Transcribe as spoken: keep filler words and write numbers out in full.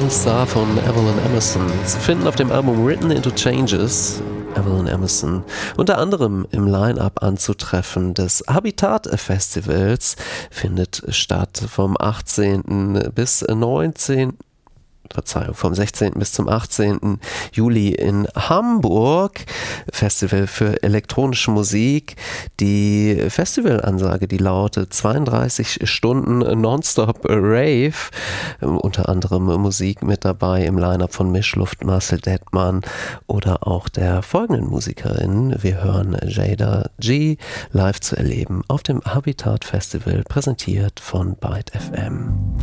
Golden Star von Evelyn Emerson zu finden auf dem Album Written into Changes. Evelyn Emerson unter anderem im Line-Up anzutreffen des Habitat Festivals findet statt vom achtzehnten bis neunzehnten Verzeihung, vom sechzehnten bis zum achtzehnten Juli in Hamburg. Festival für elektronische Musik. Die Festivalansage, die lautet zweiunddreißig Stunden Nonstop Rave. Unter anderem Musik mit dabei im Line-Up von Mischluft, Marcel Dettmann oder auch der folgenden Musikerin. Wir hören Jada G live zu erleben auf dem Habitat Festival, präsentiert von Byte F M.